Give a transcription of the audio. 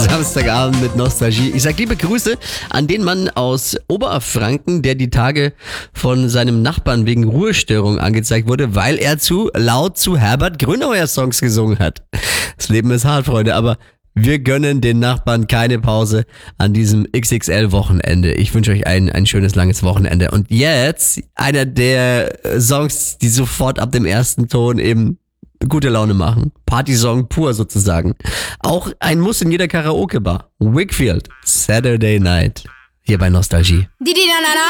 Samstagabend mit Nostalgie. Ich sag liebe Grüße an den Mann aus Oberfranken, der die Tage von seinem Nachbarn wegen Ruhestörung angezeigt wurde, weil er zu laut zu Herbert Grönemeyer Songs gesungen hat. Das Leben ist hart, Freunde, aber wir gönnen den Nachbarn keine Pause an diesem XXL-Wochenende. Ich wünsche euch ein schönes, langes Wochenende. Und jetzt einer der Songs, die sofort ab dem ersten Ton eben gute Laune machen. Partysong pur sozusagen. Auch ein Muss in jeder Karaoke-Bar. Wakefield, Saturday Night. Hier bei Nostalgie.